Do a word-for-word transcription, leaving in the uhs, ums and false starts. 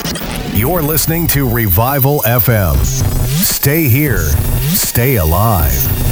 You're listening to Revival F M. Stay here. Stay alive.